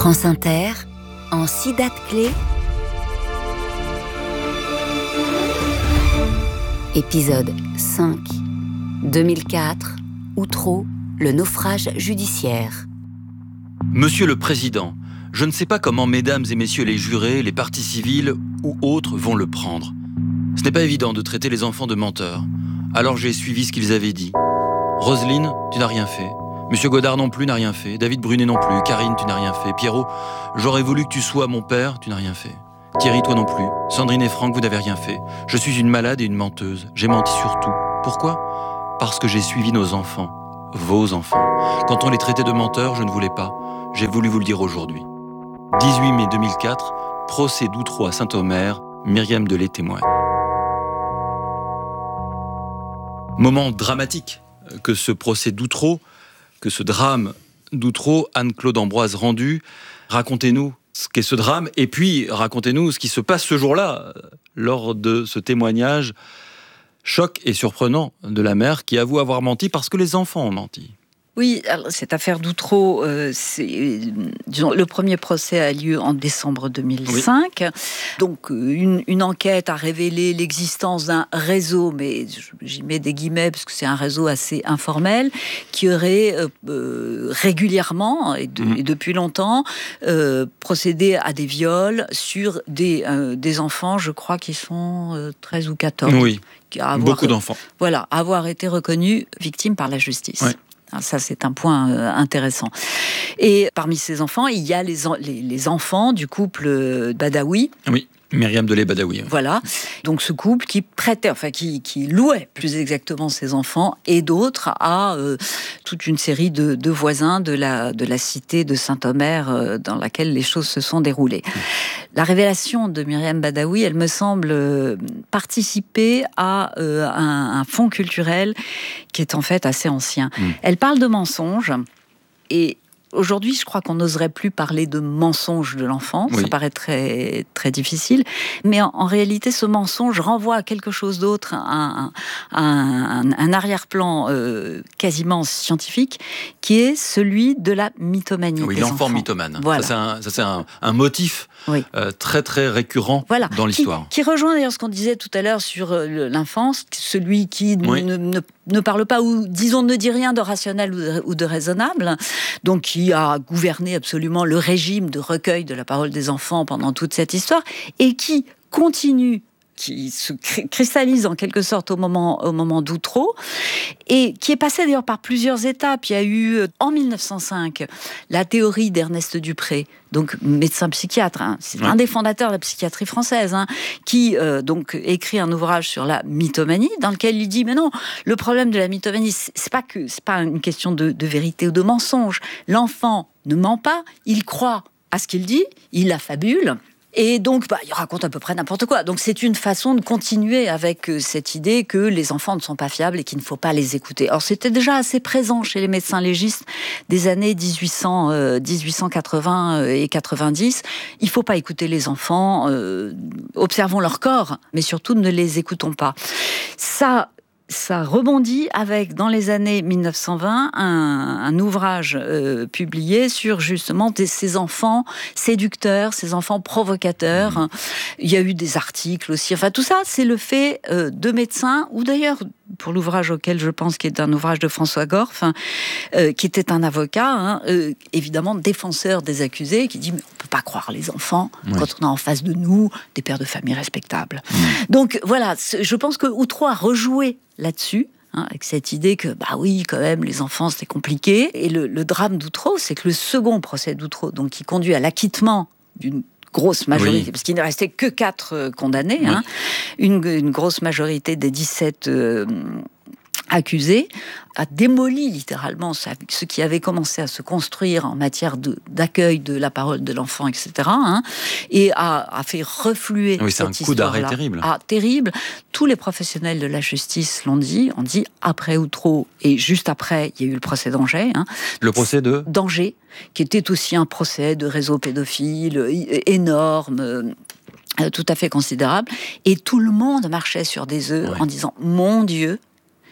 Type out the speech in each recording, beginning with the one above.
France Inter, en 6 dates clés. Épisode 5. 2004, Outreau, le naufrage judiciaire. Monsieur le Président, je ne sais pas comment mesdames et messieurs les jurés, les parties civiles ou autres vont le prendre. Ce n'est pas évident de traiter les enfants de menteurs. Alors j'ai suivi ce qu'ils avaient dit. Roselyne, tu n'as rien fait. Monsieur Godard non plus n'a rien fait. David Brunet non plus. Karine, tu n'as rien fait. Pierrot, j'aurais voulu que tu sois mon père, tu n'as rien fait. Thierry, toi non plus. Sandrine et Franck, vous n'avez rien fait. Je suis une malade et une menteuse. J'ai menti sur tout. Pourquoi ? Parce que j'ai suivi nos enfants. Vos enfants. Quand on les traitait de menteurs, je ne voulais pas. J'ai voulu vous le dire aujourd'hui. 18 mai 2004, procès d'Outreau à Saint-Omer, Myriam Delay témoigne. Moment dramatique que ce procès d'Outreau, que ce drame d'Outreau, Anne-Claude Ambroise rendu. Racontez-nous ce qu'est ce drame et puis racontez-nous ce qui se passe ce jour-là lors de ce témoignage choc et surprenant de la mère qui avoue avoir menti parce que les enfants ont menti. Oui, alors cette affaire d'Outreau, le premier procès a lieu en décembre 2005. Oui. Donc, une enquête a révélé l'existence d'un réseau, mais j'y mets des guillemets parce que c'est un réseau assez informel, qui aurait régulièrement et depuis longtemps procédé à des viols sur des enfants, je crois qu'ils sont 13 ou 14. Oui, beaucoup d'enfants. Voilà, avoir été reconnus victimes par la justice. Oui. Ça, c'est un point intéressant. Et parmi ces enfants, il y a les enfants du couple Badawi. Oui, Myriam Delay Badawi. Voilà. Donc, ce couple qui prêtait, qui louait plus exactement ses enfants et d'autres à toute une série de voisins de la cité de Saint-Omer dans laquelle les choses se sont déroulées. La révélation de Myriam Badawi, elle me semble participer à un fond culturel qui est en fait assez ancien. Elle parle de mensonges et aujourd'hui, je crois qu'on n'oserait plus parler de mensonge de l'enfant. Oui. Ça paraît très, très difficile. Mais en réalité, ce mensonge renvoie à quelque chose d'autre, un arrière-plan quasiment scientifique, qui est celui de la mythomanie. Oui, des l'enfant enfants. Mythomane. Voilà. Ça, c'est un motif très, très récurrent dans l'histoire. Qui rejoint d'ailleurs ce qu'on disait tout à l'heure sur l'enfance, celui qui ne parle pas, ou disons ne dit rien de rationnel ou de raisonnable, donc qui a gouverné absolument le régime de recueil de la parole des enfants pendant toute cette histoire, et qui continue, qui se cristallise en quelque sorte au moment d'Outreau, et qui est passé d'ailleurs par plusieurs étapes. Il y a eu, en 1905, la théorie d'Ernest Dupré, donc médecin psychiatre, c'est un des fondateurs de la psychiatrie française, qui donc écrit un ouvrage sur la mythomanie, dans lequel il dit, mais non, le problème de la mythomanie, c'est pas une question de vérité ou de mensonge. L'enfant ne ment pas, il croit à ce qu'il dit, il affabule. Et donc, il raconte à peu près n'importe quoi. Donc, c'est une façon de continuer avec cette idée que les enfants ne sont pas fiables et qu'il ne faut pas les écouter. Alors, c'était déjà assez présent chez les médecins légistes des années 1880 et 90. Il ne faut pas écouter les enfants, observons leur corps, mais surtout ne les écoutons pas. Ça rebondit avec, dans les années 1920, un ouvrage publié sur justement ces enfants séducteurs, ces enfants provocateurs. Il y a eu des articles aussi. Enfin, tout ça, c'est le fait de médecins, ou d'ailleurs, pour l'ouvrage auquel je pense, qui est un ouvrage de François Gorff, qui était un avocat, évidemment défenseur des accusés, qui dit mais on ne peut pas croire les enfants quand on a en face de nous des pères de famille respectables. Donc voilà, je pense que Outreau a rejoué là-dessus, avec cette idée que, oui, quand même, les enfants, c'était compliqué. Et le drame d'Outreau, c'est que le second procès d'Outreau, donc qui conduit à l'acquittement d'une grosse majorité, parce qu'il ne restait que 4 condamnés, une grosse majorité des 17 accusé, a démoli littéralement ce qui avait commencé à se construire en matière d'accueil de la parole de l'enfant, etc. Et a fait refluer cette histoire-là. C'est un coup d'arrêt terrible. Terrible. Tous les professionnels de la justice l'ont dit. On dit après Outreau, et juste après, il y a eu le procès d'Angers. Le procès d'Angers, qui était aussi un procès de réseau pédophile énorme, tout à fait considérable. Et tout le monde marchait sur des œufs en disant « Mon Dieu !»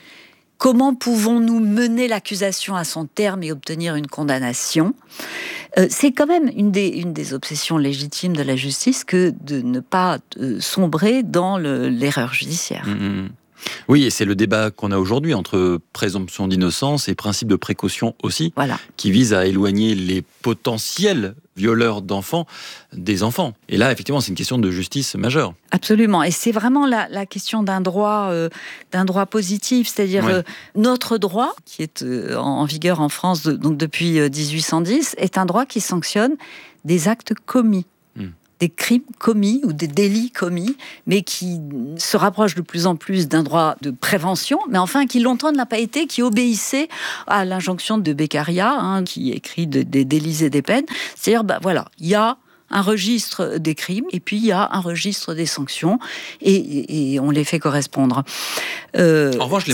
Comment pouvons-nous mener l'accusation à son terme et obtenir une condamnation ? C'est quand même une des obsessions légitimes de la justice que de ne pas sombrer dans l'erreur judiciaire. Oui, et c'est le débat qu'on a aujourd'hui entre présomption d'innocence et principe de précaution aussi, Voilà. qui vise à éloigner les potentiels violeurs d'enfants des enfants. Et là, effectivement, c'est une question de justice majeure. Absolument, et c'est vraiment la question d'un droit positif, c'est-à-dire notre droit, qui est en vigueur en France donc depuis 1810, est un droit qui sanctionne des actes commis. Des crimes commis ou des délits commis, mais qui se rapproche de plus en plus d'un droit de prévention, mais enfin qui longtemps ne l'a pas été, qui obéissait à l'injonction de Beccaria, qui écrit des délits et des peines. C'est-à-dire, voilà, il y a un registre des crimes et puis il y a un registre des sanctions et on les fait correspondre. En revanche,